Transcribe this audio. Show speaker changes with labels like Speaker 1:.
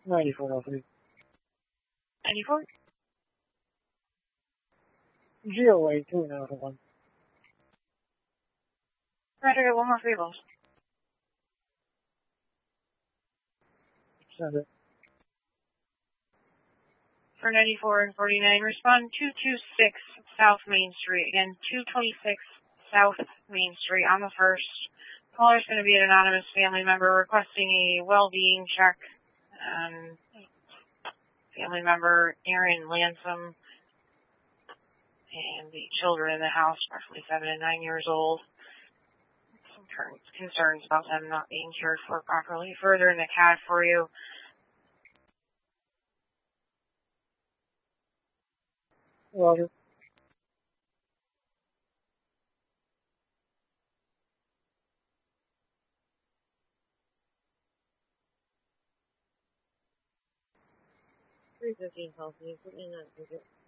Speaker 1: 9403.
Speaker 2: 94?
Speaker 1: GOA 291.
Speaker 2: Roger, get one more for your boss.
Speaker 1: Send it.
Speaker 2: For 94 and 49, respond 226 South Main Street. Again, 226 South Main Street on the 1st. Caller's going to be an anonymous family member requesting a well-being check. Family member Aaron Lansom and the children in the house, roughly 7 and 9 years old. Some concerns about them not being cared for properly. Further in the CAD for you.
Speaker 1: Roger.
Speaker 2: $315 policy, put me in that ticket.